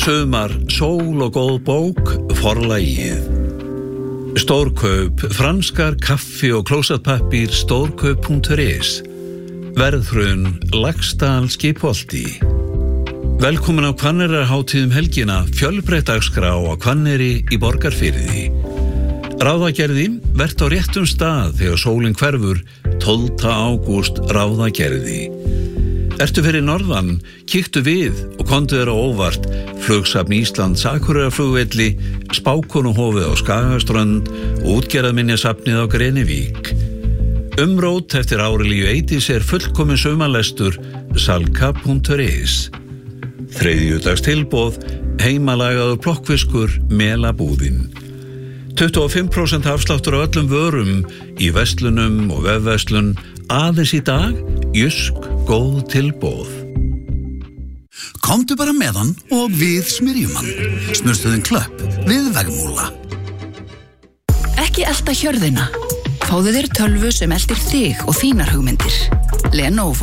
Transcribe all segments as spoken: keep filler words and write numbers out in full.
Sumar, sól og góð bók, forlagið. Stórkaup, franskar, kaffi og klósettpappír, stórkaup punktur is. Verðhrun, Laxdal, Skipholti. Velkomin á Hvanneyrarhátíð um helgina, fjölbreytt dagskrá á Hvanneyri í Borgarfirði. Ráðagerði, vert á réttum stað þegar sólin hverfur, tólfta ágúst, Ráðagerði. Ertu fyrir norðan, kíktu við og komdu þér á óvart, Flugsafn Íslands, Akureyrarflugvelli, Spákonuhofið á Skagaströnd og Útgerðarminjasafnið á Grenivík. Umrót eftir Árelíu Eydís er fullkomin sumarlestur, salka punktur is. Þriðjudags tilboð, heimalagaður plokkfiskur, Melabúðin. tuttugu og fimm prósent afsláttur á öllum vörum í verslunum og vefverslun, aðeins í dag, Jysk, góð tilboð. Komdu bara með hann og við smyrjum hann. Smurstuðin Klöpp við Vegmúla. Ekki elta hjörðina. Fáðu þér tölvu sem eltir þig og þínar hugmyndir. Lenovo.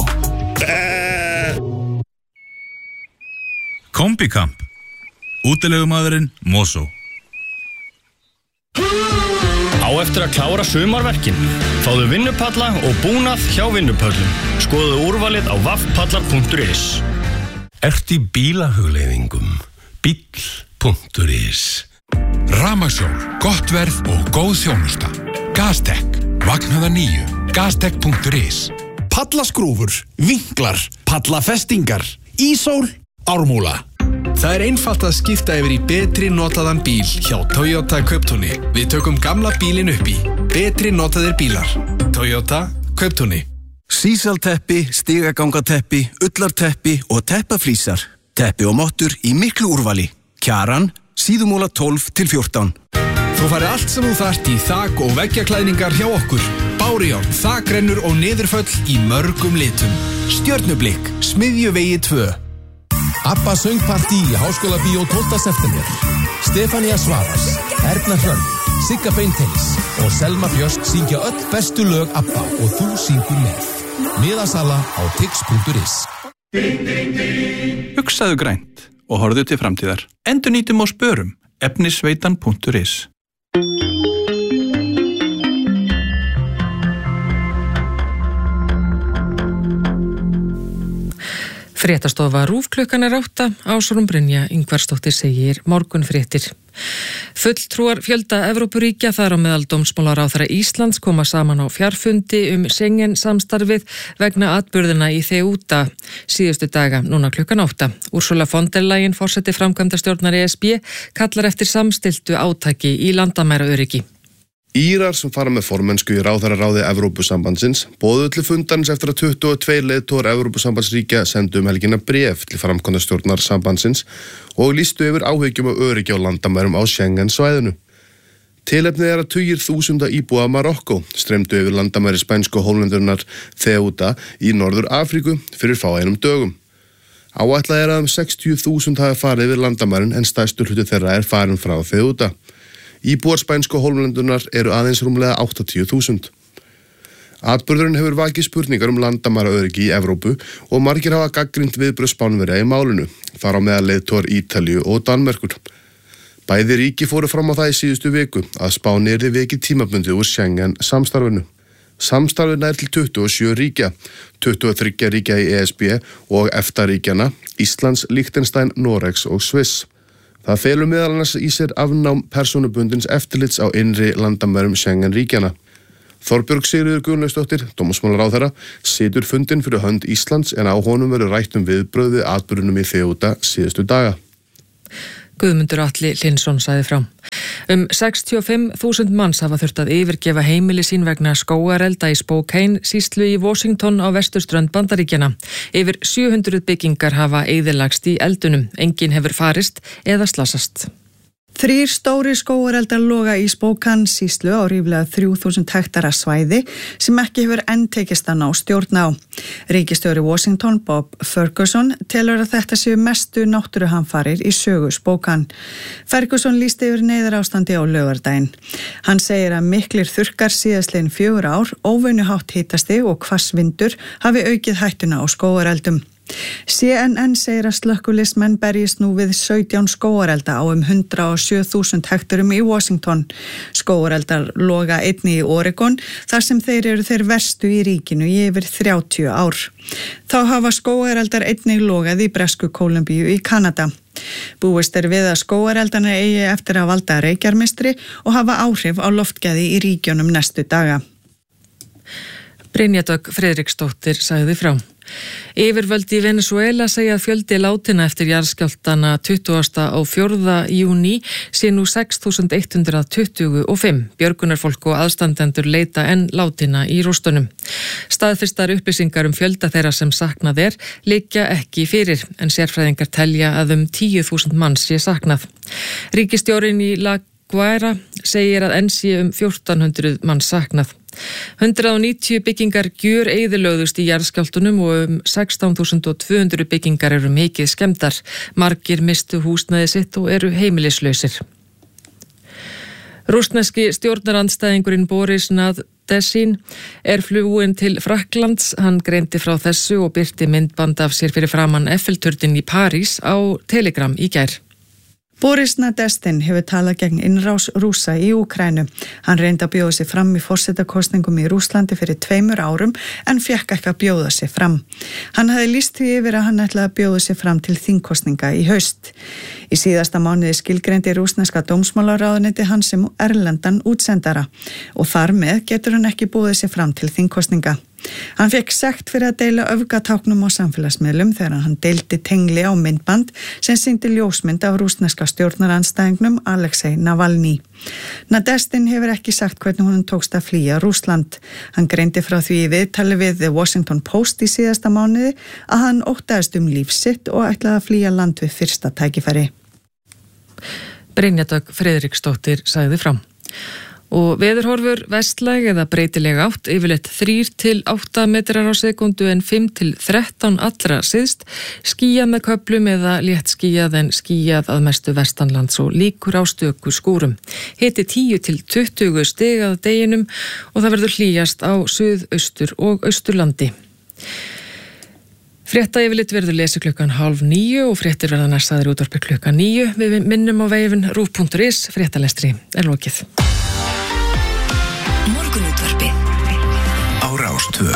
Kombikamp. Útilegumadurinn Mosó. Á eftir að klára sumarverkin. Fáðu vinnupalla og búnað hjá vinnupöllum. Skoðu úrvalið á vaffpallar punktur is. Ert í bílahugleiðingum. Bíll punktur is. Rafmagnsjól, gott verð og góð þjónusta. Gastek, vagnaða níu. Gastek punktur is. Pallaskrúfur, vinklar, pallafestingar, ísól, Ármúla. Það er einfalt að skipta yfir í betri notaðan bíl hjá Toyota Kauptúni. Við tökum gamla bílinn upp í. Betri notaðir bílar. Toyota Kauptúni. Sísalteppi, stigagangateppi, ullarteppi og teppaflísar. Teppi og mottur í miklu úrvali. Kjaran, Síðumúla tólf til fjórtán. Þú færi allt sem þú þarft í þak- og veggjaklæðningar hjá okkur. Bárjárn, þakrennur og niðurföll í mörgum litum. Stjörnublikk, Smiðjuvegi tvö. Abba söngpartí í Háskólabíó tólfta september. Stefania Svavars, Erna Hrönn, Sigga Beinteins og Selma Björk syngja öll bestu lög Abba og þú syngur með. Miðasala á tix punktur is. Hugsaðu grænt og horfðu til framtíðar. Endurnýtum og spörum. efnisveitan punktur is. Fréttastofa RÚV klukkan er átta, Ásrún Brynja Ingvarsdóttir segir morgunfréttir. Fulltrúar fjölda Evrópuríkja þar á meðal dómsmálaráðherra Íslands koma saman á fjarfundi um Schengen samstarfið vegna atburðina í Ceuta síðustu daga, núna klukkan átta. Ursula von der Leyen, forseti framkvæmdastjórnar E S B, kallar eftir samstilltu átaki í landamæraöryggi. Írar sem fara með formennsku í ráðherraráði Evrópusambandsins boðuðu til fundarins eftir að tuttugu og tveir leiðtogar Evrópusambandsríkja sendu um helgina bréf til framkvæmdastjórnar sambandsins og lýstu yfir áhyggjum og öryggi á landamærum á Schengen svæðinu. Tilefnið er að tugir þúsunda íbúa Marokkó streymdu yfir landamæri spænsku Hollendurnar Ceuta í Norður Afríku fyrir fáeinum dögum. Áætlað er að um sextíu þúsund hafi farið yfir landamærin en stærstur hluti þeirra er farin frá Ceuta. Íbúar spænsku Hollendurnar eru aðeins rúmlega áttatíu þúsund. Atburðurinn hefur vakið spurningar um landamæraöryggi í Evrópu og margir hafa gagnrýnt viðbrögð Spánverja í málinu, þar á meðal leiðtogar Ítalíu og Danmerkur. Bæði ríki fóru fram á það í síðustu viku að Spáni yrði vikið tímabundið úr Schengen samstarfinu. Samstarfið nær til tuttugu og sjö ríkja, tuttugu og þriggja ríkja í E S B og EFTA-ríkjana, Íslands, Liechtenstein, Noregs og Sviss. Það felur meðal annars í sér afnám persónubundins eftirlits á innri landamærum Schengen-ríkjana. Þorbjörg Sigríður Gunnlaugsdóttir, dómsmálaráðherra, situr fundinn fyrir hönd Íslands en á honum verður rætt um viðbrögð við atburðunum í Ceuta síðustu daga. Guðmundur Atli Hlynsson sagði frá. Um sextíu og fimm þúsund manns hafa þurft að yfirgefa heimili sín vegna skógarelda í Spokane, sýslu í Washington á vesturströnd Bandaríkjanna. Yfir sjö hundruð byggingar hafa eyðilagst í eldunum. Enginn hefur farist eða slasast. Þrír stóri skógareldar loga í Spokane sýslu á ríflega þrjú þúsund hektara svæði sem ekki hefur enn tekist að ná stjórn á. Ríkisstjóri Washington, Bob Ferguson, telur að þetta séu mestu náttúruhamfarir í sögu Spokane. Ferguson lýsti yfir neyðarástandi á laugardaginn. Hann segir að miklir þurrkar síðastliðin fjögur ár, óvenjuhátt hitastig og hvass vindur hafi aukið hættuna á skógareldum. C N N segir að slökkviliðsmenn berjist nú við sautján skógarelda á um hundrað og sjö þúsund hekturum í Washington. Skógareldar loga einnig í Oregon þar sem þeir eru þeir verstu í ríkinu í yfir þrjátíu ár. Þá hafa skógareldar einnig logað í Bresku Kólumbíu í Kanada. Búist er við að skógareldarnir eigi eftir að valda reykjarmystri og hafa áhrif á loftgæði í ríkjunum næstu daga. Brynja Dögg Friðriksdóttir sagði frá. Yfirvöld í Venezuela segja að fjöldi látinna eftir jarðskjálftana tuttugasta og fjórða júní sé nú sex þúsund hundrað tuttugu og fimm. Björgunarfólk og aðstandendur leita enn látinna í rústunum. Staðfestar upplýsingar um fjölda þeirra sem saknað er liggja ekki fyrir, en sérfræðingar telja að um tíu þúsund manns sé saknað. Ríkisstjórinn í La Guaira segir að enn sé um fjórtán hundruð manns saknað. hundrað og níutíu byggingar gjör eyðilögðust í jarðskjálftunum og um sextán þúsund tvö hundruð byggingar eru mikið skemmdar. Margir mistu húsnæði sitt og eru heimilislausir. Rússneski stjórnarandstæðingurinn Boris Nadezhin er flúinn til Frakklands. Hann greindi frá þessu og birti myndband af sér fyrir framan Eiffelturnin í París á Telegram í gær. Boris Nadezhin hefur talað gegn innrás Rússa í Úkraínu. Hann reyndi að bjóða sig fram í forsetakosningum í Rússlandi fyrir tveimur árum en fékk ekki að bjóða sig fram. Hann hafði lýst því yfir að hann ætlaði að bjóða sig fram til þingkosninga í haust. Í síðasta mánuði skilgreindi rússneska dómsmálaráðuneyti hann sem erlendan útsendara og þar með getur hann ekki búið sig fram til þingkosninga. Hann fekk sekt fyrir að deila öfgatáknum á samfélagsmiðlum þegar hann deildi tengli á myndband sem sýndi ljósmynd af rússneska stjórnaranstæðingnum Alexei Navalny. Nadezhin hefur ekki sagt hvernig honum tókst að flýja Rússland. Hann greindi frá því í viðtali við The Washington Post í síðasta mánuði að hann óttaðist um líf sitt og ætlaði að flýja land við fyrsta tækifæri. Brynja Dögg Friðriksdóttir sagði frá. Og veðurhorfur vestlæg eða breytileg átt, yfirleitt þrír til átta metrar á sekundu en fimm til þrettán allra syðst, skýjað með köflum eða létt skýjað en skýjað að mestu vestanlands og líkur á stöku skúrum. Hiti tíu til tuttugu stig að deginum og það verður hlýjast á suðaustur og austurlandi. Frétta yfirleitt verður lesi klukkan hálf níu og fréttir verða næstaðir útvarpi klukkan níu. Við minnum á vefinn rúv punktur is, fréttalestri er lokið. Morgunútvarpið á Rás tvö.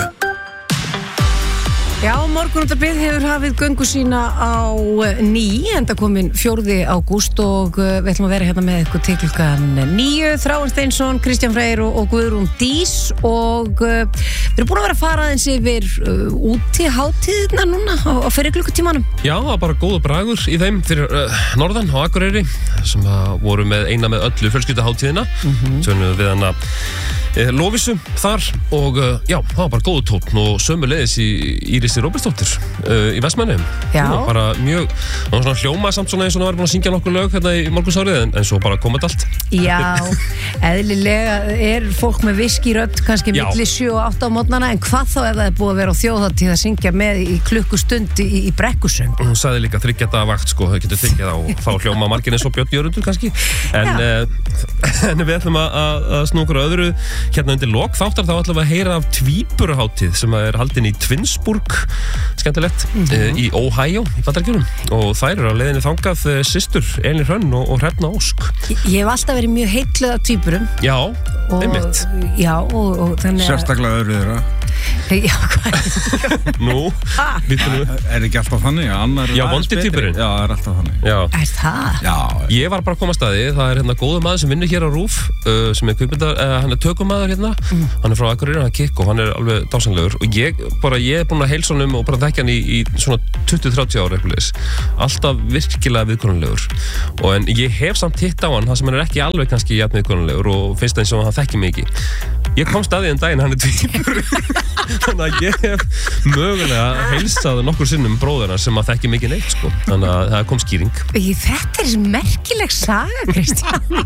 Já, morgunútvarpið hefur hafið göngu sína á ný, enda komin fjórði ágúst og við ætlum að vera hérna með ykkur til klukkan níu. Þráinn Steinsson, Kristján Freyr og, og Guðrún Dís og uh, við erum búin að vera að fara aðeins yfir uh, út í hátíðina núna á, á fyrir klukkutímanum. Já, það var bara góður bragur í þeim fyrir uh, norðan á Akureyri sem uh, voru með eina með öllu fjölskylduhátíðina. Mm-hmm. Tjónum við hana Lóvísu þar og uh, já, það var bara góðu tónn og sömuleiðis í Írisi Róbertsdóttir uh, í Vestmannheim. Já. Það var bara mjög, það var svona hljómað samt svona eins og það var búin að syngja nokkur lög hérna í morgunsárið en, en svo bara komið allt. Já, eðlilega er fólk með viskirödd kannski milli sjö og átta á mótnana en hvað þá ef það er búið að vera á þjóðhátíð að syngja með í klukkustund í, í brekkusöng? Hún sagði líka þryggjata vakt sko, þau getur þykjað á og þá hljóma margir eins og Björn Jörundur kannski en, uh, en við ætlum að, að snúkur öðru. Hérna undir lok þáttar þá ætlum við að heyra af tvíburaháttíð sem er haldin í Twinsburg, skemmtilegt, mm-hmm. í Ohio í Bandaríkjunum og þær eru á leiðinni þangað systur Elín Hrönn og, og Hrefna Ósk. Ég, ég hef alltaf verið mjög heilluð af tvíburum. Já, einmitt. Já, og, og þannig að... Sérstaklega öðru þeirra. Já, hvað? Nú, býttu nú. Er ekki alltaf þannig? Já, vondi tvíburinn. Já, það er alltaf þannig. Já. Er það? Já. Ég var bara að koma að staði, það er hérna góður maður sem vinnur hér á RÚV, uh, sem er kvikmyndar, uh, hann er tökumaður hérna, mm. hann er frá Akureyri, hann er kikk og hann er alveg dásanlegur og ég bara, ég er búin að heilsa honum og bara þekkja hann í, í svona tuttugu til þrjátíu ára eitthvað leys. Alltaf virkilega viðkonanlegur og en ég hef samt hitt á hann, það sem hann er ekki alveg kannski jafn viðkonanlegur og finnst það eins og hann þekki mikið. Ég kom staðið en daginn, hann er tvíbur þannig að ég hef mögulega heilsað nokkur sinnum bróðurna sem að þekki mikið neitt sko, þannig að það kom skýring. Þetta er merkileg saga, Kristján.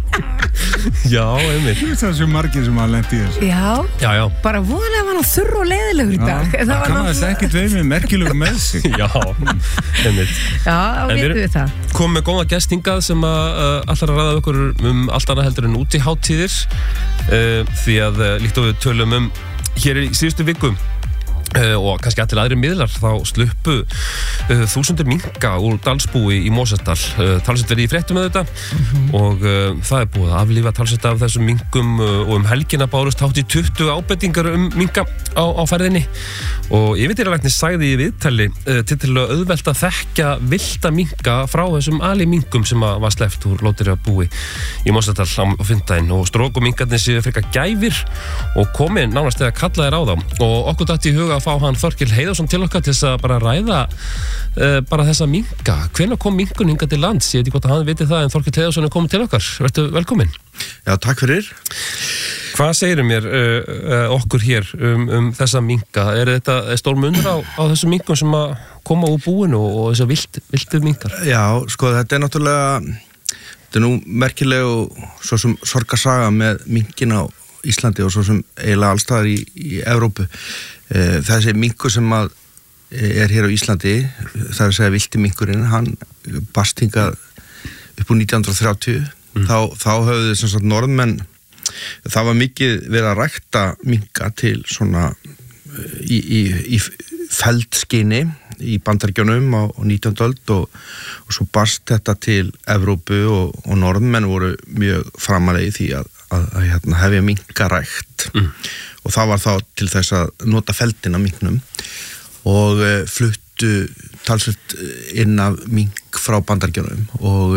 Já, einmitt. Það er svo margir sem að lendi í þessu. Já, já, já. Bara voðalega var hann þurr og leiðilegur í dag. Já, það kannast ekkert veið með merkilegur með sig. Já, einmitt. Já, þá vitum við það. Komum með góða gest hingað sem að uh, allar að ræða okkur um allt annað heldur en útiháttíðir uh, því að uh, líkt og við tölum um hér í síðustu viku Uh, og kannski allir aðri miðlar þá sluppu uh, þúsundir minka úr Dalsbúi í Mosfellsdal. uh, talsvert verið í fréttum með þetta mm-hmm. og uh, það er búið að aflífa talsvert af þessum minkum uh, og um helgina bárust hátt í tuttugu ábendingar um minka á, á ferðinni og yfirdýralæknir sagði í viðtali uh, til til að auðvelt að þekkja villta minka frá þessum ali minkum sem að var sleppt úr Lóteyjarbúi í Mosfellsdal á fimmtudaginn og strók og minkarnir séu frekar gæfir og komið nánast þegar kallaðir á þá og okkur datt í huga að fá hann Þorkell Heiðarsson til okkar til þess að bara ræða uh, bara þessa minka. Hvenær kom minkun hingað til lands? Ég veit ekki hvort að hann viti það en Þorkell Heiðarsson er komið til okkar. Vertu velkominn. Já, takk fyrir. Hvað segirðu mér uh, uh, okkur hér um, um þessa minka? Er þetta er stór munur á, á þessum minkum sem að koma úr búinu og, og þessar vilt, viltur minkar? Já, sko þetta er náttúrulega þetta er nú merkileg og svo sem sorgarsaga með minkin á Íslandi og svo sem eiginlega allstaðar í, í Evrópu. Þessi minkur sem að er hér á Íslandi, það er að segja vilti minkurinn, hann barst hingað upp úr nítján hundruð þrjátíu. Mm. Þá, þá höfðu sem sagt norðmenn, það var mikið verið að rækta minka til svona í, í, í feldskyni í Bandaríkjunum á, á nítjándu öld og, og svo barst þetta til Evrópu og, og norðmenn voru mjög framarlega í því að að, að hérna, hefja minkarækt mm. og það var þá til þess að nota feldin af minknum og uh, fluttu talsvert inn af mink frá Bandaríkjunum og,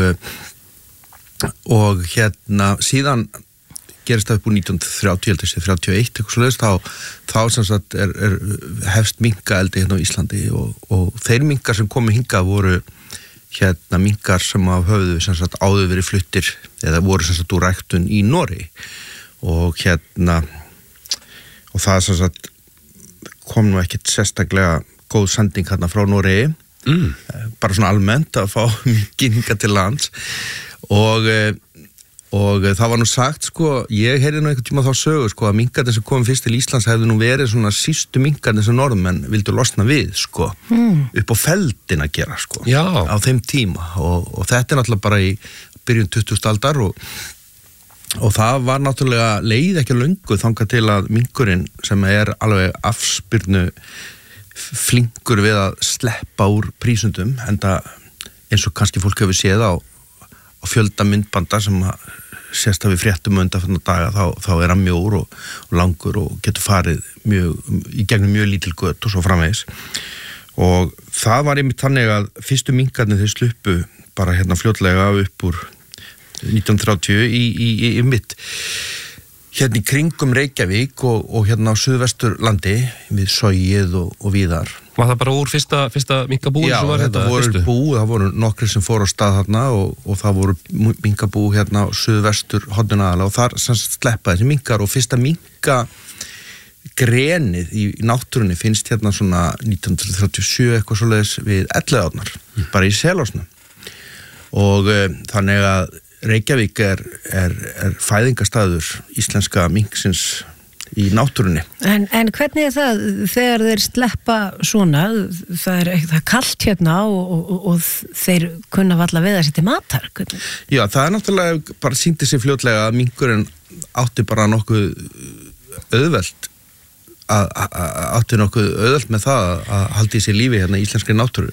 uh, og hérna síðan gerist það upp úr nítján hundruð þrjátíu, heldur sé þrjátíu og eitt eitthvað svoleiðis, þá, þá sem sagt er, er hefst minkaeldi hérna á Íslandi og, og þeir minkar sem komu hingað voru hérna minkar sem að höfðu sem sagt áður verið fluttir eða voru sem sagt úr ræktun í Noregi og hérna og það sem sagt kom nú ekkert sérstaklega góð sending hérna frá Noregi mm. bara svona almennt að fá minkin hingað til lands og og það var nú sagt sko, ég heyrði nú einhvern tíma þá sögu sko að minkarnir sem komum fyrst til Íslands hefðu nú verið svona sístu minkarnir sem norðmenn vildu losna við sko mm. upp á feldin að gera sko Já. Á þeim tíma og, og þetta er náttúrulega bara í byrjun tuttugustu aldar og, og það var náttúrulega leið ekki löngu þangað til að minkurinn sem er alveg afspyrnu flinkur við að sleppa úr prísundum enda eins og kannski fólk hefur séð á á fjölda myndbanda sem að sést að við fréttum undanfarna daga þá, þá er hann mjór og, og langur og getur farið mjög, í gegnum mjög lítil gött og svo framvegis og það var einmitt þannig að fyrstu minkarnir þeir sluppu bara hérna fljótlega upp úr nítján hundruð þrjátíu í, í, í, í mitt hérna í kringum Reykjavík og, og hérna á Suðvesturlandi við Sogið og, og víðar. Var það bara úr fyrsta, fyrsta minkabúi? Já, var þetta voru fyrstu? Bú, það voru nokkri sem fóru á stað þarna og, og það voru minkabú hérna á Suðvestur hodninaðala og þar sem sleppa þessi minkar og fyrsta minka grenið í, í náttúrunni finnst hérna svona nítján hundruð þrjátíu og sjö eitthvað svoleiðis við Elliðaárnar, mm. bara í Selásnum og uh, þannig að Reykjavík er, er, er fæðingarstaður íslenska minksins í náttúrunni. En, en hvernig er það þegar þeir sleppa svona, það er, það er kalt hérna og, og, og þeir kunna valla við að setja matar? Hvernig? Já, það er náttúrulega bara sýndi sig fljótlega að minkurinn átti bara nokkuð auðvelt að, að, átti nokkuð auðvelt með það að halda í sér lífi hérna í íslenskri náttúru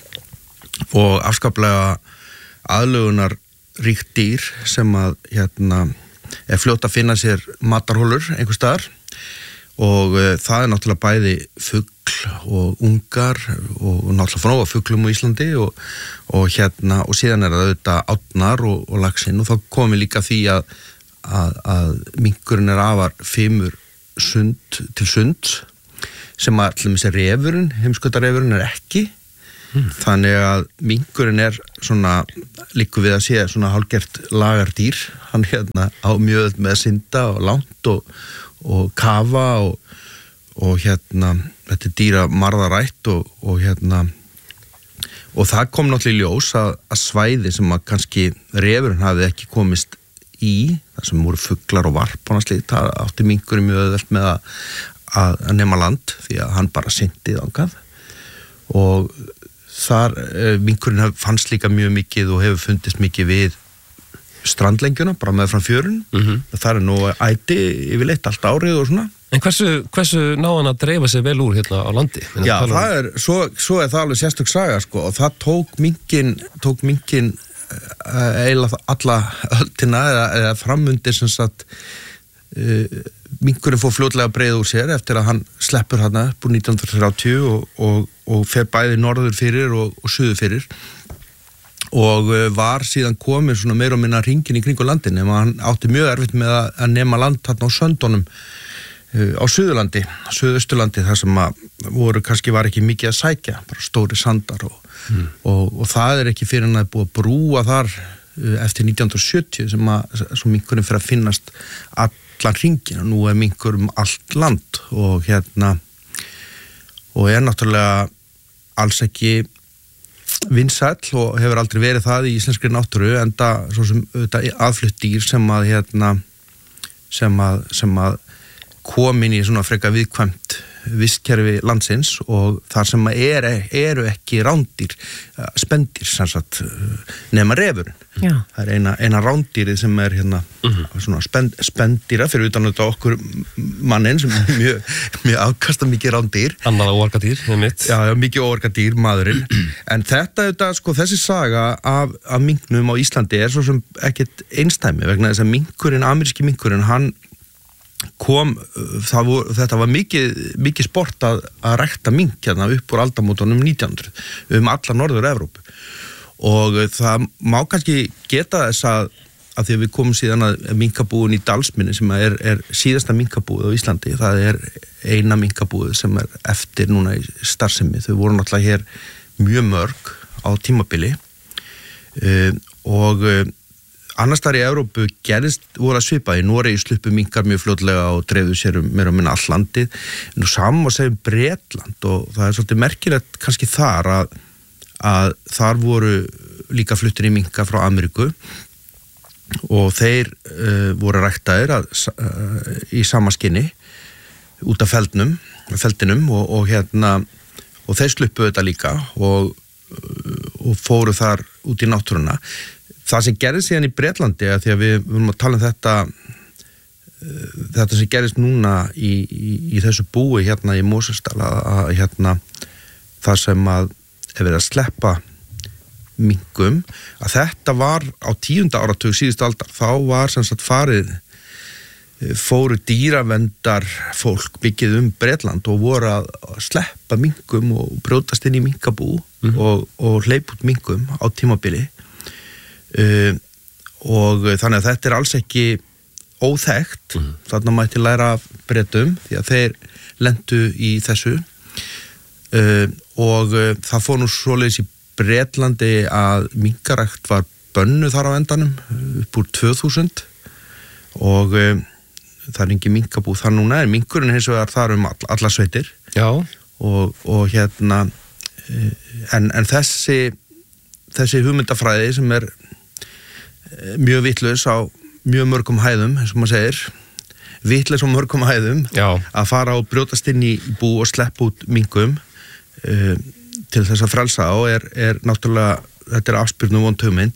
og afskaplega aðlögunar ríkt dýr sem að hérna er fljótt að finna sér matarhólur einhvers staðar og uh, það er náttúrulega bæði fugl og ungar og, og náttúrulega frá fuglum á Íslandi og, og hérna og síðan er það auðvitað átnar og, og laxinn og þá komum við líka því að, að, að minkurinn er afar fimur sund til sund sem að allir með sér refurinn, heimskautarefurinn er ekki Hmm. Þannig að minkurinn er svona líku við að sé svona hálfgert lagardýr, hann hérna á mjög með að synda og langt og, og kafa og, og hérna þetta er dýra marðarætt og, og hérna og það kom náttúrulega í ljós að, að svæði sem að kannski refurinn hafi ekki komist í, þar sem voru fuglar og varp og slíkt, það átti minkurinn mjög öðvelt með að, að, að nema land því að hann bara syndið ángað og þar minkurinn fannst líka mjög mikið og hefur fundist mikið við strandlengjuna, bara með fram fjörun mm-hmm. það er nú æti yfirleitt allt árið og svona. En hversu, hversu náðan að dreifa sig vel úr hérna á landi? Já, það er, svo, svo er það alveg sérstök saga sko, og það tók minkinn tók minkinn uh, eiginlega alla öldina eða, eða framundir sem sagt uh, minkurinn fór fljótlega breið úr sér eftir að hann sleppur hana upp úr nítján hundrað þrjátíu og, og, og fer bæði norður fyrir og, og suður fyrir og uh, var síðan komin svona meira og minna hringinn í kringu landin nema hann átti mjög erfitt með að, að nema land þarna á söndunum á Suðurlandi, Suðausturlandi þar sem að voru kannski var ekki mikið að sækja, bara stóri sandar og, mm. og, og það er ekki fyrir hann að búa að brúa þar eftir nítján hundrað sjötíu sem að svo minkurinn fyrir að finnast allan hringin og nú er minkur um allt land og hérna og er náttúrulega alls ekki vinsæll og hefur aldrei verið það í íslenskri náttúru enda svo sem aðflutt dýr sem að hérna sem að, sem að komin í svona freka viðkvæmt vistkerfi landsins og þar sem er, eru ekki rándýr, spendýr sem sagt nema refurinn. Já. Það er eina, eina rándýrið sem er hérna mm-hmm. svona spend, spendýra fyrir utan þetta okkur mannin sem er mjög, mjög afkasta mikið rándýr. Annað óorgadýr, það mitt. Já, já, mikið óorgadýr maðurinn. En þetta, þetta, sko, þessi saga af, af minknum á Íslandi er svo sem ekkert einstæmi vegna þess að minkurinn, ameríski minkurinn, hann kom, það vor, þetta var mikið, mikið sport að, að rækta mink hérna upp úr aldamótunum nítján hundruð um alla norður Evrópu og það má kannski geta þess að, að því að við komum síðan að minkabúin í Dalsmynni sem er, er síðasta minkabúið á Íslandi, það er eina minkabúið sem er eftir núna í starfsemi, þau voru náttúrulega hér mjög mörg á tímabili uh, og uh, annars þar í Evrópu gerðist voru að svipa í Noregi sluppu minkar mjög fljótlega og dreifðu sér um meira og minna all landið nú saman að segja um Bretland og það er svolítið merkilegt kannski þar að, að þar voru líka fluttir í minkar frá Ameríku og þeir uh, voru ræktaðir að, uh, í samaskinni út af feldnum, feldinum og, og hérna og þeir sluppu þetta líka og, og fóru þar út í náttúruna. Það sem gerðist síðan í Bretlandi að því að við vorum að tala um þetta þetta sem gerðist núna í, í, í þessu búi hérna í Mosfellsdal að hérna það sem að er verið að sleppa minkum að þetta var á tíunda áratug síðustu aldar þá var sem sagt farið fóru dýravendar fólk byggið um Bretland og voru að sleppa minkum og brjótast inn í minkabú mm-hmm. og, og hleypa út minkum á tímabili Uh, og þannig að þetta er alls ekki óþekkt mm. þarna mætti læra af Bretum því að þeir lentu í þessu uh, og uh, það fór nú svoleiðis í Bretlandi að minkarækt var bönnuð þar á endanum upp úr tvö þúsund og uh, það er ekki minkabú þar núna en minkurinn hins vegar þar um all, alla sveitir og, og hérna uh, en, en þessi þessi hugmyndafræði sem er mjög vitlaus á mjög mörgum hæðum, eins og maður segir vitlaus á mörgum hæðum Já. Að fara og brjótast inn í bú og sleppa út minkum uh, til þess að frelsa og er, er náttúrulega, þetta er afspyrnum vond hugmynd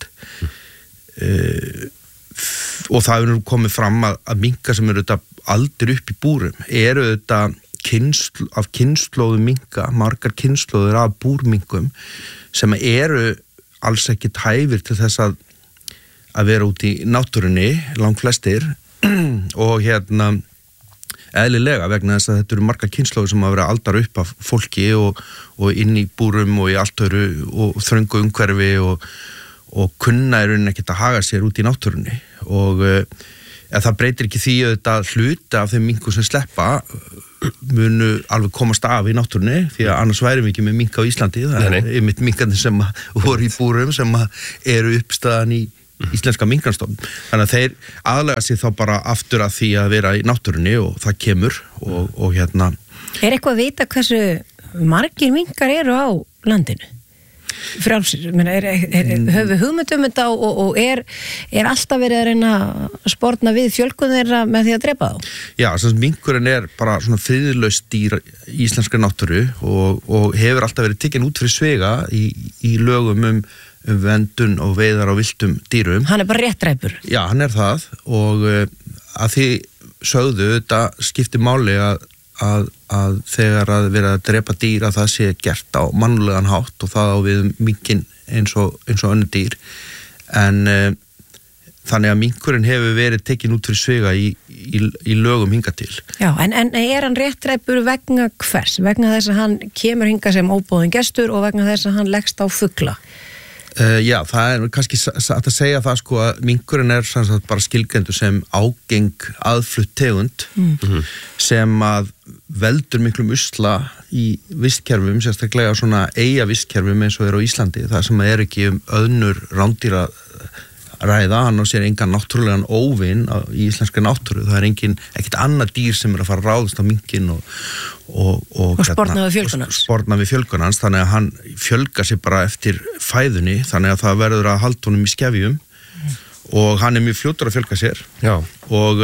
uh, og það er nú komið fram að, að minkar sem eru þetta aldir upp í búrum eru þetta kynsl, af kynnslóðu minka, margar kynnslóður af búrminkum sem eru alls ekki hæfir til þess að að vera út í náttúrunni langt flestir og hérna eðlilega vegna þess að þetta eru margar kynslóðir sem að vera aldar upp af fólki og, og inn í búrum og í allt öru og þröngu umhverfi og, og kunna er raunin ekkert að haga sér út í náttúrunni og eða það breytir ekki því að þetta hluta af þeim minkum sem sleppa munu alveg komast af í náttúrunni því að annars værum við ekki með mink á Íslandi það nei, nei. Er einmitt minkandi sem voru í búrum sem eru uppstaðan í íslenska minkanstofn. Þannig að þeir aðlega sig þá bara aftur að því að vera í náttúrunni og það kemur og, og hérna. Er eitthvað að vita hversu margir minkar eru á landinu? Frjálsir, er, er, er, höfum við hugmynd um þetta og, og er, er alltaf verið að reyna að sportna við fjölgun þeirra með því að drepa þá? Já, þess að minkurinn er bara svona friðlaust dýr í íslenskri náttúru og, og hefur alltaf verið tekinn út fyrir svega í, í lögum um um verndun og veiðar á villtum dýrum. Hann er bara réttræpur. Já, hann er það og uh, að því sögðu þetta skiptir máli að, að, að þegar að vera að drepa dýr að það sé gert á mannlegan hátt og það á við minkinn eins og, eins og önnur dýr en uh, þannig að minkurinn hefur verið tekin út fyrir sviga í, í, í lögum hinga til. Já, en, en er hann réttræpur vegna hvers? Vegna þess að hann kemur hinga sem óboðin gestur og vegna þess að hann leggst á fugla? Uh, já, það er kannski að segja það sko að minkurinn er sagt, bara skilgrendur sem ágeng aðflutt tegund mm. sem að veldur miklum usla í vistkerfum, sérstaklega svona eiga vistkerfum eins og er á Íslandi, það sem er ekki um öðnur rándýra ræða, hann á sér engan náttúrulegan óvin í íslenska náttúru, það er engin, ekkert annað dýr sem er að fara að ráðast á minkinn og og, og, og sporna við fjölgunans sporna við fjölgunans, þannig að hann fjölgar sér bara eftir fæðunni, þannig að það verður að halda honum í skefjum mm. og hann er mjög fljótur að fjölga sér Já. og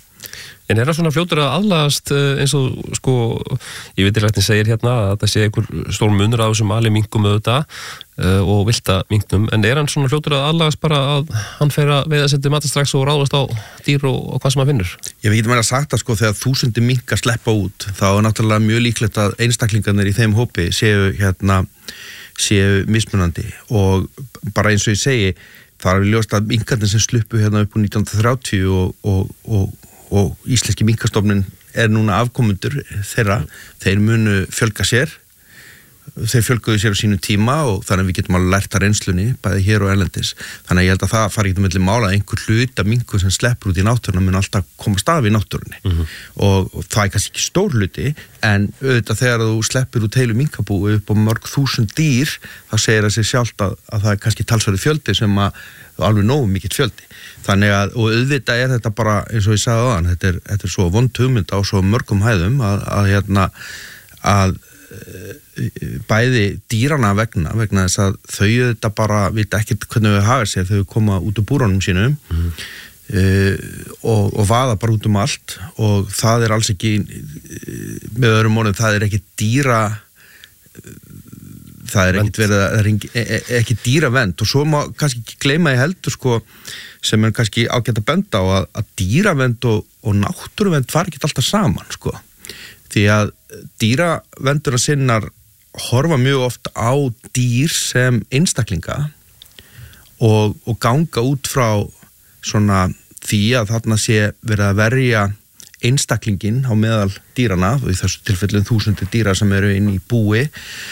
En er það svona fljótur að aðlagast eins og, sko, ég veit ekki segir hérna að það sé einhver stór munur á þessum ali minkum auðvitað uh, og vilda minknum, en er hann svona fljótur að aðlagast bara að hann fer að veiða sendi mata strax og ráðast á dýr og, og hvað sem hann finnur? Ég veit ekki meira sagt að sko þegar þúsundi minkar sleppa út, þá er náttúrulega mjög líklegt að einstaklingarnir í þeim hópi séu hérna, séu mismunandi og bara eins og ég segi, það er ljóst að minkarnir sem sluppu hérna upp úr nítján hundruð þrjátíu og, og, og og íslenski minkastofnun er núna afkomendur þeirra, þeir munu fjölga sér, þeir fjölguðu sér á sínu tíma og þannig að við getum alveg lært að reynslunni, bæði hér og erlendis, þannig að ég held að það fari ekki með mála að einhver hlut af minkum sem sleppur út í náttúruna mun alltaf komast af í náttúrunni mm-hmm. og, og það er kannski ekki stór hluti, en auðvitað þegar þú sleppur út heilu minkabúi upp á mörg þúsund dýr, þá segir það sér sjálft að, að það er kannski talsverður fjöldi sem að alveg nógu mikill fjöldi. Þannig að, og auðvitað er þetta bara, eins og ég sagði áðan, þetta er, þetta er svo vond hugmynd á svo mörgum hæðum að, að hérna, að bæði dýrana vegna, vegna þess að þau auðvitað bara vita ekkert hvernig þau hafa sér þegar þau koma út úr búrunum sínum mm. uh, og, og vaða bara út um allt og það er alls ekki, með öðrum orðum, það er ekki dýra það er ekkert verið að er ekki dýravend og svo má kannski ekki gleyma í heldur sko sem er kannski ágætt að benda á að, að dýravend og, og náttúruvend fara ekki alltaf saman sko því að dýravendur að sinnar horfa mjög oft á dýr sem einstaklinga og, og ganga út frá svona því að þarna sé verið að verja einstaklingin á meðal dýrana og í þessu tilfellin þúsundir dýra sem eru inn í búi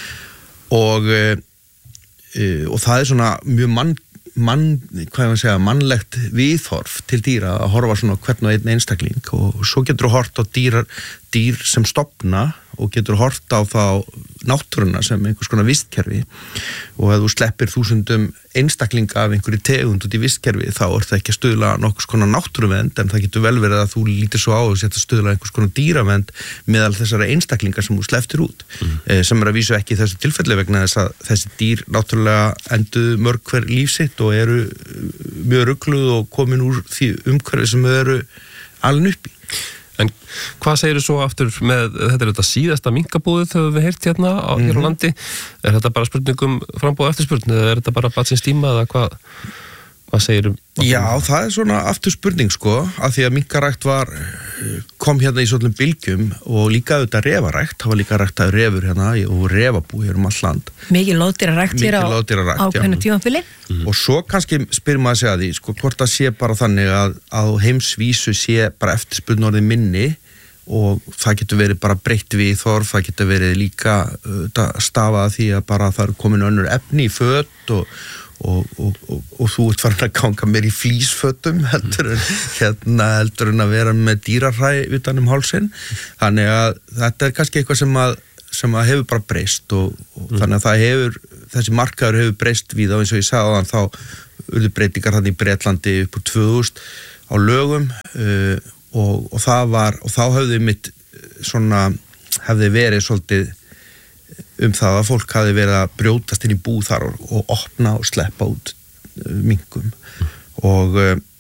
og uh, og það er svona mjög mann, mann hvað ég að segja, mannlegt viðhorf til dýra að horfa svona hvern og einn einstakling og svo getur þú hort á dýr, dýr sem stofna og getur hort á þá náttúruna sem einhvers konar vistkerfi og ef þú sleppir þúsundum einstaklinga af einhverju tegund út í vistkerfi þá er það ekki að stuðla nokkurs konar náttúruvend en það getur vel verið að þú lítir svo á og setja stuðla einhvers konar dýravend meðal þessara einstaklinga sem þú slepptir út mm. eh, sem er að vísu ekki í þessu tilfelli vegna þess að þessi dýr náttúrulega enduðu mörg hver lífsitt og eru mjög rugluð og komin úr því umhverfi sem þau eru alin upp í. En hvað segir þú svo aftur með, þetta er þetta síðasta minkabúðið þegar við heyrt hérna á, mm-hmm. hér á landi, er þetta bara spurningum frambúð eftirspurn eða er þetta bara batsins tíma eða hvað, hvað segir þú? Já, það er svona aftur spurning sko, af því að minkarækt var, kom hérna í svolítið bylgjum og líka auðvitað refarækt, það var líka ræktað refur hérna og refabú hér um all land. Mikið loðdýrarækt hér á ákveðnu tímabili. Mm. Og svo kannski spyrir maður að segja því, sko, hvort það sé bara þannig að á heimsvísu sé bara eftirspurn orðið minni og það getur verið bara breytt við þorf, það getur verið líka uh, stafað því að bara það er komin önnur efni í föt og, og, og, og, og þú ert farin að ganga meir í flísfötum heldur en, hérna, heldur en að vera með dýrarhræ utan um hálsinn. Þannig að þetta er kannski eitthvað sem að sem að hefur bara breyst og, og mm. þannig að það hefur, þessi markaður hefur breyst við og eins og ég sagði áðan þá urðu breytingar þannig í Bretlandi upp úr tvö þúsund á lögum uh, og, og það var, og þá hefði mitt svona, hefði verið svolítið um það að fólk hefði verið að brjótast inn í bú þar og, og opna og sleppa út uh, minkum mm. og uh,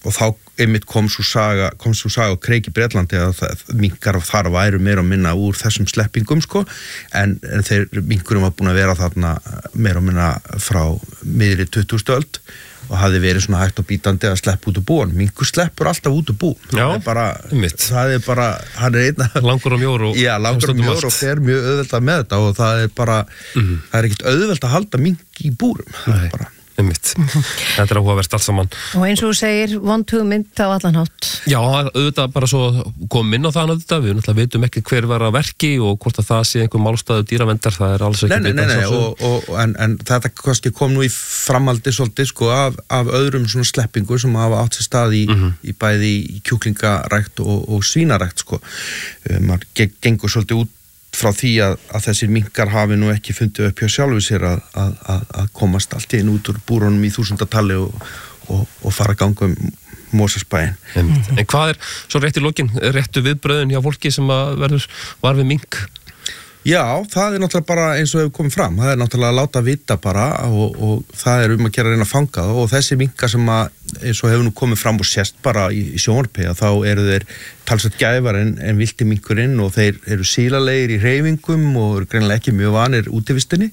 og þá einmitt kom svo saga, kom svo saga og kreik í Bretlandi að það, minkar þar væru meira og minna úr þessum sleppingum sko, en, en þeir minkurum var búin að vera þarna meira og minna frá miðri tuttugustu öld og hafði verið svona hægt og bítandi að sleppa út úr búan. Minkur sleppur alltaf út úr bú. Já, það er bara, einmitt. Það er bara, hann er einna langur og mjór og já, langur og mjór og fer mjög auðvelt með þetta og það er bara, mm-hmm. það er ekkert auðvelt að halda mink í búrum. Það er bara einmitt. Þetta er áhugavert allt saman. Og eins og þú segir, vond hugmynd á allan hátt. Já, auðvitað bara svo komum inn á það auðvitað, við náttúrulega veitum ekki hver var að verki og hvort að það sé einhver málstæðu dýravendar, það er alls ekki nei, nei, nei, nei, og, og, en, en þetta kannski kom nú í framaldi svolítið sko af, af öðrum svona sleppingu sem hafa átt sér stað í, mm-hmm. í bæði í kjúklingarækt og, og svínarækt sko. Um, maður gengur svolítið út frá því að, að þessir minkar hafi nú ekki fundið upp hjá sjálfu sér að, að, að, að komast allt í einu út úr búrunum í þúsundatali og, og, og fara að ganga um Mosfellsbæinn. Mm-hmm. En hvað er svo rétt í lokin, réttu viðbröðin hjá fólki sem að verður var við mink? Já, það er náttúrulega bara eins og hefur komið fram, það er náttúrulega að láta vita bara og, og það er um að gera að reyna að fanga það og þessi minkar sem að eins og hefur nú komið fram og sést bara í, í sjónvarpi að þá eru þeir talsveit gæfar en, en vildi minkurinn og þeir eru sílalegir í hreyfingum og eru greinilega ekki mjög vanir útivistinni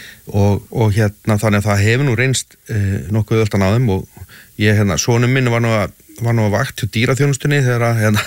og, og hérna þannig að það hefur nú reynst eh, nokkuð ölltan á þeim og ég hérna, sonum minn var nú að var nú að vakt hjá dýraþjónustunni þegar, hérna,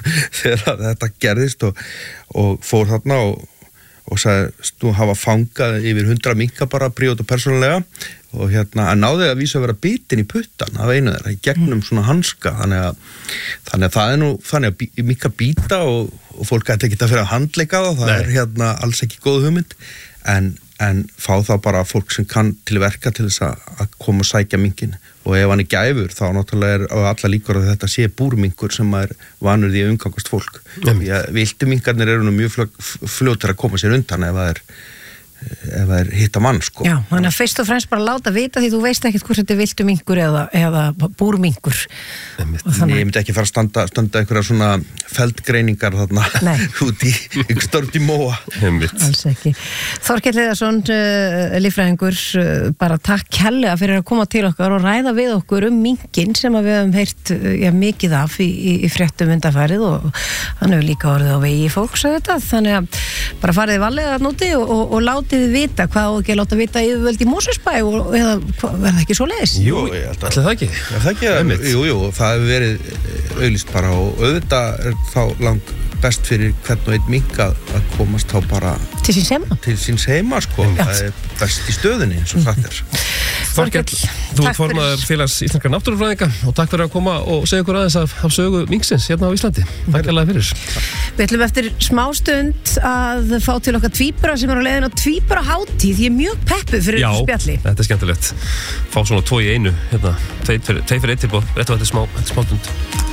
þegar þetta gerðist og, og fór þarna og og sagði, þú hafa fangað yfir hundra minka bara prívat og persónulega og hérna, en náði að vísa að vera bitin í puttan af einu þeirra, í gegnum svona hanska, þannig að, þannig að það er nú, þannig að bí, minka býta og, og fólk ætti ekki að fyrir að handleika það, það Nei. er hérna alls ekki góð hugmynd, en, en fá þá bara fólk sem kann til verka til þess að, að koma og sækja minkin og ef hann er gæfur þá náttúrulega er á alla líkur að þetta sé búrminkur sem er vanur því að umgangast fólk. Því að viltuminkarnir eru nú mjög fljótir að koma sér undan ef það er, ef það er hitta mann sko. Já, þannig að fyrst og fremst bara láta vita því þú veist ekkert hvort þetta er viltuminkur eða, eða búrminkur. Þannig... Ég myndi ekki fara að standa, standa einhverja svona feldgreiningar þarna út í ykkur stort í móa. Alls ekki. Þorkell Heiðarsson, uh, líffræðingur, uh, bara takk kærlega fyrir að koma til okkar og ræða við okkur um minkin sem að við höfum heyrt uh, ja, mikið af í, í, í fréttum undanfarið og hann hefur líka orðið á vegi fólks að þetta, þannig að bara farið valega að núti og, og, og látið vita hvað og ekki að láta vita yfirvöld í Mosfellsbæ og eða verða það ekki svo leiðis? Jú, ég held að það ekki. Já, það ekki, jú, jú, það hefur verið auglýst bara og auðvitað er þá langt best fyrir hvern og einn mink að komast þá bara til síns heima, til síns heima sko, ja. Það er best í stöðunni eins og sagt er. Þorkell, þú ert formaður félags íslenskra náttúrufræðinga og takk fyrir að koma og segja okkur aðeins af, af sögu minksins hérna á Íslandi. Takk hérlega fyrir. Við ætlum eftir smástund að fá til okkar tvíbura sem er á leiðin á tvíbura hátíð. Ég er mjög peppuð fyrir þessu spjalli. Já, þetta er skemmtilegt. Fá svona tvo í einu hérna, tvei fyrir eitt tilbúð, rétt á þetta smá, smá stund.